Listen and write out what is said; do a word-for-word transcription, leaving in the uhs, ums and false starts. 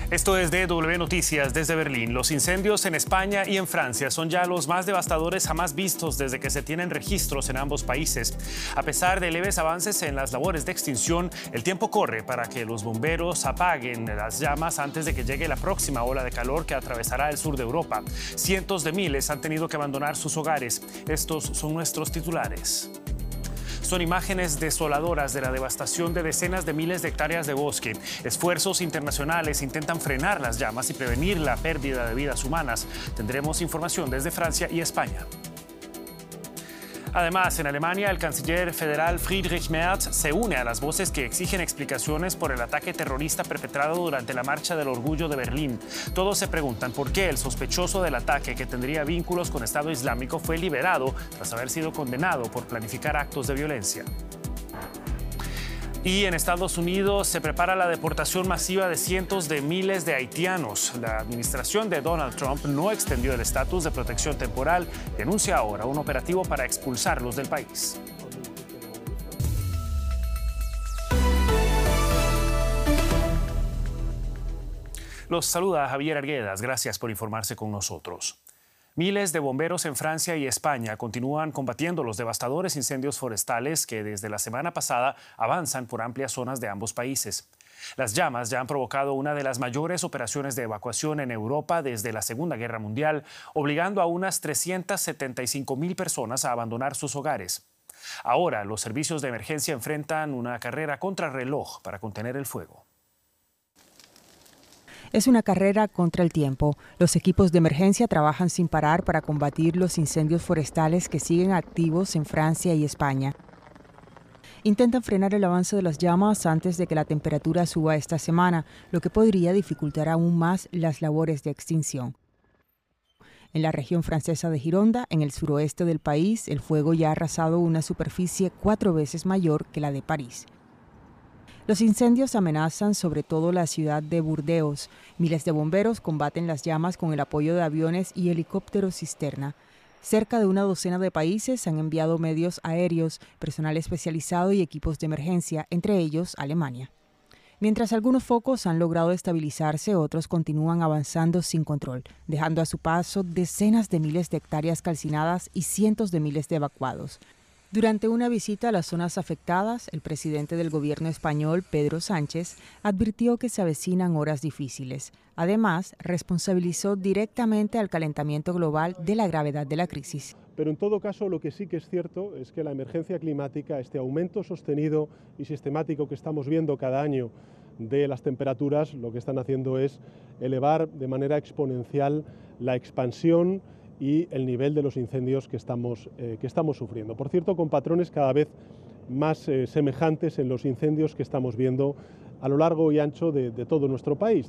Esto es D W Noticias desde Berlín. Los incendios en España y en Francia son ya los más devastadores jamás vistos desde que se tienen registros en ambos países. A pesar de leves avances en las labores de extinción, el tiempo corre para que los bomberos apaguen las llamas antes de que llegue la próxima ola de calor que atravesará el sur de Europa. Cientos de miles han tenido que abandonar sus hogares. Estos son nuestros titulares. Son imágenes desoladoras de la devastación de decenas de miles de hectáreas de bosque. Esfuerzos internacionales intentan frenar las llamas y prevenir la pérdida de vidas humanas. Tendremos información desde Francia y España. Además, en Alemania, el canciller federal Friedrich Merz se une a las voces que exigen explicaciones por el ataque terrorista perpetrado durante la Marcha del Orgullo de Berlín. Todos se preguntan por qué el sospechoso del ataque, que tendría vínculos con Estado Islámico, fue liberado tras haber sido condenado por planificar actos de violencia. Y en Estados Unidos se prepara la deportación masiva de cientos de miles de haitianos. La administración de Donald Trump no extendió el estatus de protección temporal y anuncia ahora un operativo para expulsarlos del país. Los saluda Javier Arguedas. Gracias por informarse con nosotros. Miles de bomberos en Francia y España continúan combatiendo los devastadores incendios forestales que desde la semana pasada avanzan por amplias zonas de ambos países. Las llamas ya han provocado una de las mayores operaciones de evacuación en Europa desde la Segunda Guerra Mundial, obligando a unas trescientas setenta y cinco mil personas a abandonar sus hogares. Ahora, los servicios de emergencia enfrentan una carrera contrarreloj para contener el fuego. Es una carrera contra el tiempo. Los equipos de emergencia trabajan sin parar para combatir los incendios forestales que siguen activos en Francia y España. Intentan frenar el avance de las llamas antes de que la temperatura suba esta semana, lo que podría dificultar aún más las labores de extinción. En la región francesa de Gironda, en el suroeste del país, el fuego ya ha arrasado una superficie cuatro veces mayor que la de París. Los incendios amenazan sobre todo la ciudad de Burdeos. Miles de bomberos combaten las llamas con el apoyo de aviones y helicópteros cisterna. Cerca de una docena de países han enviado medios aéreos, personal especializado y equipos de emergencia, entre ellos Alemania. Mientras algunos focos han logrado estabilizarse, otros continúan avanzando sin control, dejando a su paso decenas de miles de hectáreas calcinadas y cientos de miles de evacuados. Durante una visita a las zonas afectadas, el presidente del gobierno español, Pedro Sánchez, advirtió que se avecinan horas difíciles. Además, responsabilizó directamente al calentamiento global de la gravedad de la crisis. Pero en todo caso, lo que sí que es cierto es que la emergencia climática, este aumento sostenido y sistemático que estamos viendo cada año de las temperaturas, lo que están haciendo es elevar de manera exponencial la expansión y el nivel de los incendios que estamos, eh, que estamos sufriendo. Por cierto, con patrones cada vez más eh, semejantes en los incendios que estamos viendo a lo largo y ancho de, de todo nuestro país.